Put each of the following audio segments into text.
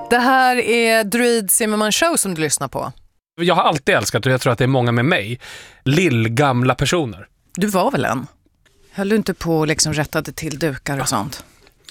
Det här är Druid Zimmerman Show som du lyssnar på. Jag har alltid älskat, och jag tror att det är många med mig, lillgamla personer. Du var väl en? Höll du inte på och liksom rättade till dukar och sånt?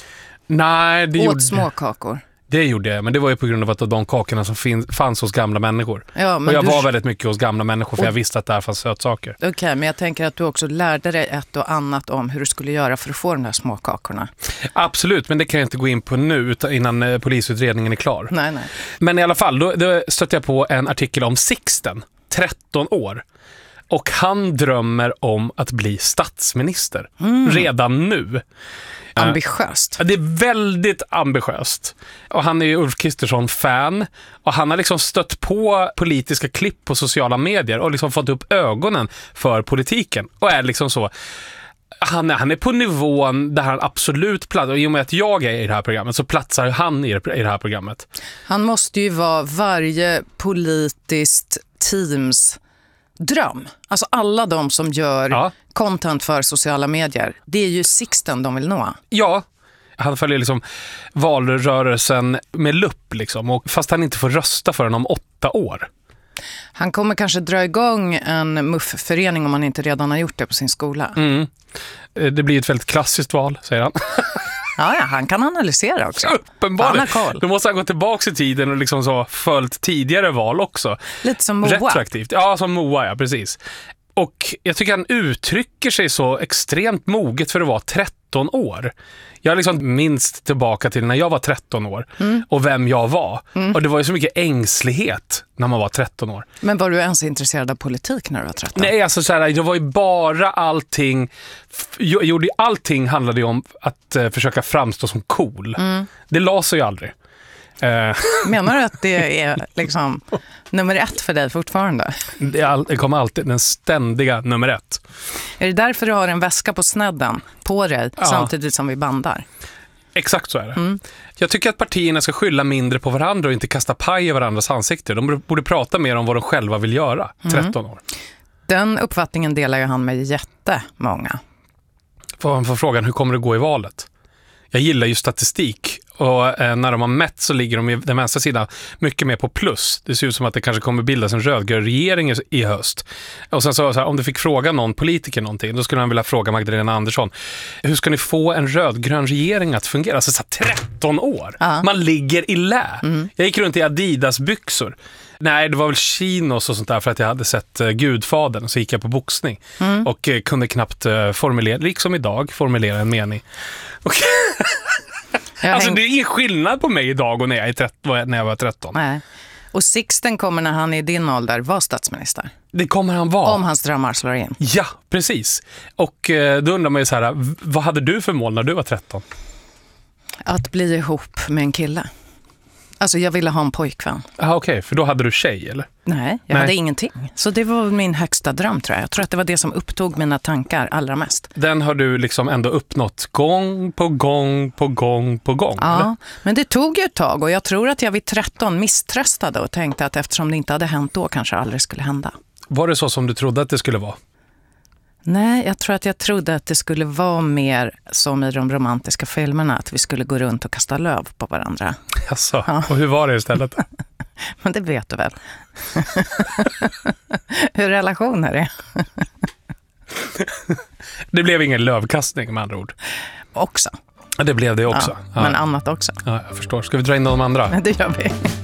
Nej, det Åt småkakor? Det gjorde jag, men det var ju på grund av att de kakorna som fanns hos gamla människor. Ja, men och jag var väldigt mycket hos gamla människor för jag visste att där fanns sötsaker. Okej, men jag tänker att du också lärde dig ett och annat om hur du skulle göra för att få de där småkakorna. Absolut, men det kan jag inte gå in på nu innan polisutredningen är klar. Nej. Men i alla fall, då stötte jag på en artikel om Sixten, 13 år. Och han drömmer om att bli statsminister redan nu. Ambitiöst. Det är väldigt ambitiöst. Och han är ju Ulf Kristersson-fan. Och han har liksom stött på politiska klipp på sociala medier och liksom fått upp ögonen för politiken. Och är liksom så... Han är på nivån där han absolut platsar. Och i och med att jag är i det här programmet så platsar han i det här programmet. Han måste ju vara varje politiskt teams dröm. Alltså alla de som gör content för sociala medier. Det är ju Sixten de vill nå. Ja, han följer liksom valrörelsen med lupp liksom. Och fast han inte får rösta förrän om 8 år. Han kommer kanske dra igång en MUF-förening om han inte redan har gjort det på sin skola. Det blir ett väldigt klassiskt val, säger han. Ja, han kan analysera också. Uppenbarligen. Då måste han gå tillbaka i tiden och liksom så följt tidigare val också. Lite som Moa. Retroaktivt. Ja, som Moa, ja, precis. Och jag tycker han uttrycker sig så extremt moget för att vara 13 år. Jag liksom minst tillbaka till när jag var 13 år och vem jag var. Och det var ju så mycket ängslighet när man var 13 år. Men var du ens intresserad av politik när du var 13? Nej, alltså så här, det var ju bara allting... Allting handlade ju om att försöka framstå som cool. Det la sig ju aldrig. Menar du att det är liksom nummer 1 för dig fortfarande? Det kommer alltid den ständiga nummer 1. Är det därför du har en väska på snedden på dig samtidigt som vi bandar? Exakt så är det. Jag tycker att partierna ska skylla mindre på varandra och inte kasta paj i varandras ansikter. De borde prata mer om vad de själva vill göra. 13 år. Den uppfattningen delar ju han med jättemånga. Får frågan, hur kommer det gå i valet? Jag gillar ju statistik. Och när de har mätt så ligger de i den vänstra sidan mycket mer på plus. Det ser ut som att det kanske kommer bildas en rödgrön regering i höst. Och sen så här, om du fick fråga någon politiker någonting, då skulle han vilja fråga Magdalena Andersson: hur ska ni få en rödgrön regering att fungera? Alltså så 13 år. Man ligger i lä. Jag gick runt i Adidas-byxor. Nej, det var väl chinos och sånt där för att jag hade sett Gudfadern, så gick jag på boxning och kunde knappt formulera, liksom idag, formulera en mening. Alltså det är ingen skillnad på mig idag och när jag var 13. Nej. Och Sixten kommer när han är i din ålder vara statsminister. Det kommer han vara. Om hans drömmar slår in. Ja, precis. Och då undrar man ju så här, vad hade du för mål när du var 13? Att bli ihop med en kille. Alltså jag ville ha en pojkvän. Okej, för då hade du tjej eller? Nej, jag hade ingenting. Så det var min högsta dröm tror jag. Jag tror att det var det som upptog mina tankar allra mest. Den har du liksom ändå uppnått gång på gång på gång på gång. Ja, eller? Men det tog ju ett tag och jag tror att jag vid 13 misströstade och tänkte att eftersom det inte hade hänt då kanske aldrig skulle hända. Var det så som du trodde att det skulle vara? Nej, jag trodde att det skulle vara mer som i de romantiska filmerna, att vi skulle gå runt och kasta löv på varandra. Jaså, och hur var det istället? Men det vet du väl. Hur relationer är. Det blev ingen lövkastning med andra ord. Också. Ja, det blev det också. Ja, men annat också. Ja, jag förstår. Ska vi dra in de andra? Det gör vi.